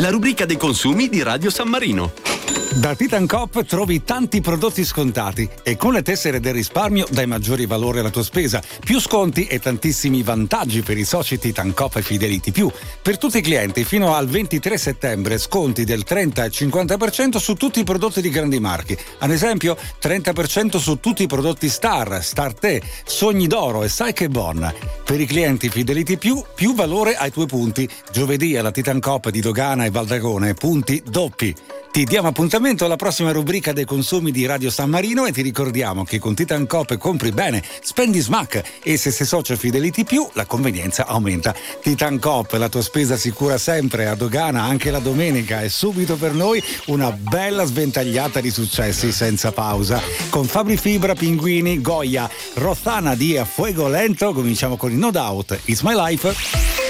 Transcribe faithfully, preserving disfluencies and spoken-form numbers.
la rubrica dei consumi di Radio San Marino. Da Titan Coop trovi tanti prodotti scontati e con le tessere del risparmio dai maggiori valori alla tua spesa, più sconti e tantissimi vantaggi per i soci Titan Coop e Fidelity Più. Per tutti i clienti fino al ventitré settembre sconti del trenta e cinquanta per cento su tutti i prodotti di grandi marchi. Ad esempio trenta per cento su tutti i prodotti Star, Star Te, Sogni d'Oro e Sai che Bon. Per i clienti Fidelity Più, più valore ai tuoi punti. Giovedì alla Titan Coop di Dogana e Valdragone, punti doppi. Ti diamo appuntamento alla prossima rubrica dei consumi di Radio San Marino e ti ricordiamo che con Titan Coop compri bene, spendi smack e se sei socio Fidelity Più la convenienza aumenta. Titan Coop, la tua spesa sicura sempre a Dogana anche la domenica e subito per noi una bella sventagliata di successi senza pausa. Con Fabri Fibra, Pinguini, Goya, Rossana di A Fuego Lento cominciamo con il No Doubt, It's My Life.